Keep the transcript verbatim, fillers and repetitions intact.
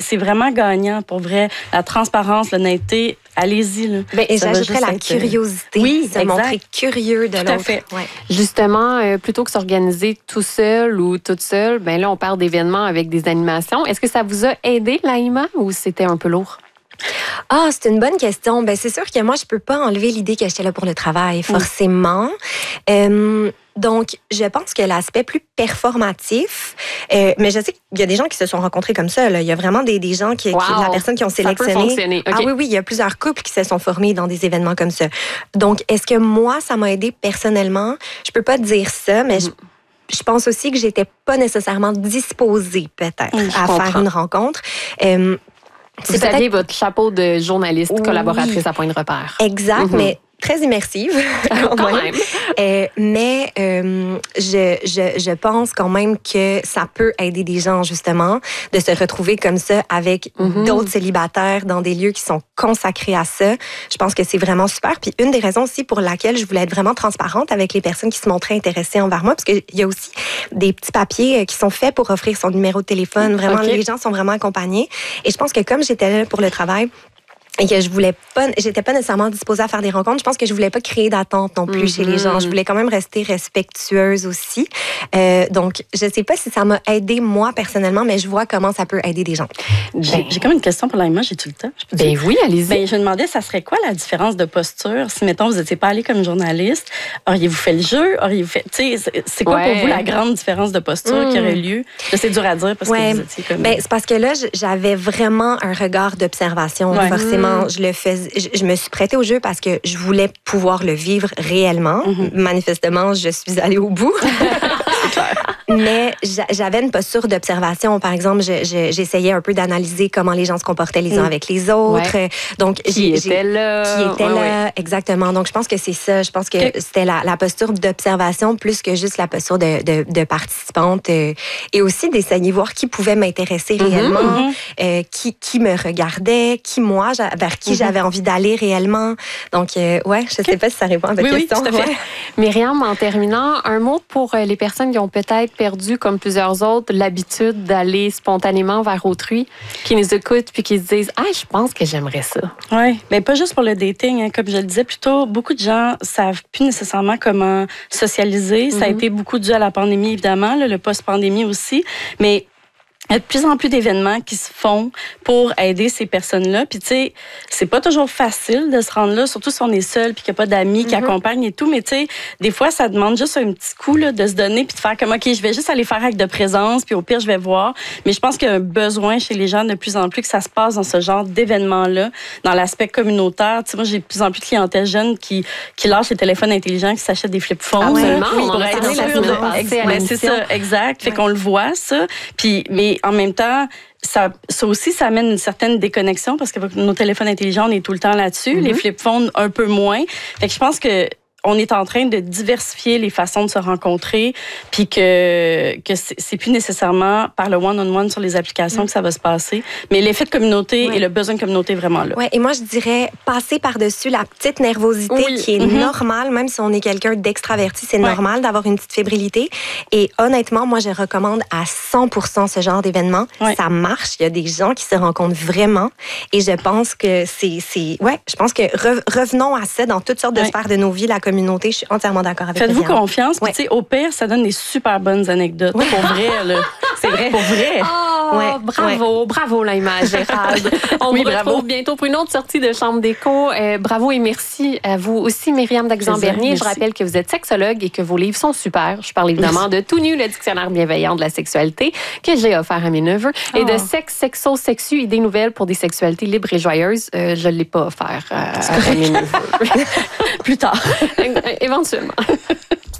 c'est vraiment gagnant, pour vrai. La transparence, l'honnêteté, allez-y. Là. Ben, et j'ajouterais la être... curiosité. Oui, se montrer curieux de tout l'autre. À fait. Ouais. Justement, euh, plutôt que s'organiser tout seul ou toute seule, ben là, on parle d'événements avec des animations. Est-ce que ça vous a aidé, l'A I M A, ou c'était un peu lourd? Ah, c'est une bonne question. Ben, c'est sûr que moi, je peux pas enlever l'idée que j'étais là pour le travail, forcément. Mm. Euh, donc, je pense que l'aspect plus performatif, euh, mais je sais qu'il y a des gens qui se sont rencontrés comme ça. Là. Il y a vraiment des, des gens qui, wow. qui, la personne qui ont sélectionné. Ça peut fonctionner. Okay. Ah oui, oui, il y a plusieurs couples qui se sont formés dans des événements comme ça. Donc, est-ce que moi, ça m'a aidé personnellement? Je peux pas dire ça, mais mm. je Je pense aussi que j'étais pas nécessairement disposée, peut-être, mmh, à comprends. faire une rencontre. Euh, Vous c'est aviez votre chapeau de journaliste, oui. collaboratrice à Point de repère. Exact, mmh. mais très immersive. quand, quand même. même. Euh, mais euh, je, je, je pense quand même que ça peut aider des gens, justement, de se retrouver comme ça avec mmh. d'autres célibataires dans des lieux qui sont consacrés à ça. Je pense que c'est vraiment super. Puis une des raisons aussi pour laquelle je voulais être vraiment transparente avec les personnes qui se montraient intéressées envers moi, parce qu'il y a aussi des petits papiers qui sont faits pour offrir son numéro de téléphone. Vraiment, okay. les gens sont vraiment accompagnés. Et je pense que comme j'étais là pour le travail, et que je voulais pas, j'étais pas nécessairement disposée à faire des rencontres. Je pense que je voulais pas créer d'attente non plus mm-hmm. chez les gens. Je voulais quand même rester respectueuse aussi. Euh, donc, je sais pas si ça m'a aidé moi personnellement, mais je vois comment ça peut aider des gens. J'ai, j'ai comme une question pour l'A I M A, j'ai tout le temps. Je ben oui, allez-y. Ben, je me demandais, ça serait quoi la différence de posture si, mettons, vous n'étiez pas allé comme journaliste, auriez-vous fait le jeu, auriez-vous fait, tu sais, c'est, c'est quoi ouais. pour vous la grande différence de posture mm. qui aurait lieu? Là, c'est dur à dire parce ouais. que vous étiez comme. Ben, c'est parce que là, j'avais vraiment un regard d'observation, ouais. forcément. Je le faisais, je, je me suis prêtée au jeu parce que je voulais pouvoir le vivre réellement. Mm-hmm. Manifestement, je suis allée au bout. C'est clair. Mais j'avais une posture d'observation. Par exemple, je, je, j'essayais un peu d'analyser comment les gens se comportaient les uns mmh. avec les autres. Ouais. Donc, qui j'ai, était là. Qui était ouais, là, ouais. exactement. Donc, je pense que c'est ça. Je pense que okay. c'était la, la posture d'observation plus que juste la posture de, de, de participante. Euh, et aussi d'essayer de voir qui pouvait m'intéresser mmh, réellement, mmh. Euh, qui, qui me regardait, qui moi, vers qui mmh. j'avais envie d'aller réellement. Donc, euh, ouais, je okay. sais pas si ça répond à votre oui, question. Oui, tout à fait. Ouais. Myriam, en terminant, un mot pour les personnes qui ont peut-être perdu, comme plusieurs autres, l'habitude d'aller spontanément vers autrui, qui nous écoutent puis qui se disent « Ah, je pense que j'aimerais ça. » Oui, mais pas juste pour le dating. Hein, comme je le disais plus tôt, beaucoup de gens savent plus nécessairement comment socialiser. Mm-hmm. Ça a été beaucoup dû à la pandémie, évidemment, là, le post-pandémie aussi. Mais il y a de plus en plus d'événements qui se font pour aider ces personnes-là. Puis, tu sais, c'est pas toujours facile de se rendre là, surtout si on est seul puis qu'il n'y a pas d'amis mm-hmm. qui accompagnent et tout. Mais, tu sais, des fois, ça demande juste un petit coup là, de se donner puis de faire comme, OK, je vais juste aller faire acte de présence puis au pire, je vais voir. Mais je pense qu'il y a un besoin chez les gens de plus en plus que ça se passe dans ce genre d'événements-là, dans l'aspect communautaire. Tu sais, moi, j'ai de plus en plus de clientèle jeune qui, qui lâche les téléphones intelligents, qui s'achètent des flip-phones. Ah, oui, oui, pour être sûr de... C'est ça, exact. Fait ouais. qu'on le voit, ça. Puis, mais en même temps, ça, ça aussi, ça amène une certaine déconnexion parce que nos téléphones intelligents, on est tout le temps là-dessus. Mm-hmm. Les flip-phones, un peu moins. Fait que je pense que on est en train de diversifier les façons de se rencontrer, puis que, que c'est, c'est plus nécessairement par le one-on-one sur les applications mmh. que ça va se passer. Mais l'effet de communauté ouais. et le besoin de communauté est vraiment là. Oui, et moi, je dirais passer par-dessus la petite nervosité oui. qui est mmh. normale, même si on est quelqu'un d'extraverti, c'est ouais. normal d'avoir une petite fébrilité. Et honnêtement, moi, je recommande à cent pour cent ce genre d'événement. Ouais. Ça marche. Il y a des gens qui se rencontrent vraiment. Et je pense que c'est... c'est ouais, je pense que re, revenons à ça dans toutes sortes de ouais. sphères de nos vies, la communauté, je suis entièrement d'accord avec Faites-vous Viviane. confiance. Puis, tu sais, au pire, ça donne des super bonnes anecdotes. Ouais. Pour vrai, là. C'est vrai. Pour vrai. Oh, ouais. Bravo. Ouais. Bravo, l'A I M A, Gérald. On oui, vous bravo. retrouve bientôt pour une autre sortie de Chambre d'écho. Euh, bravo et merci à vous aussi, Myriam Daxan-Bernier. Je rappelle que vous êtes sexologue et que vos livres sont super. Je parle évidemment merci. de Tout nu, le dictionnaire bienveillant de la sexualité que j'ai offert à mes neveux oh. et de Sexe, Sexo, Sexu, idées nouvelles pour des sexualités libres et joyeuses. Euh, je ne l'ai pas offert à, à mes neveux. Plus tard. Éventuellement.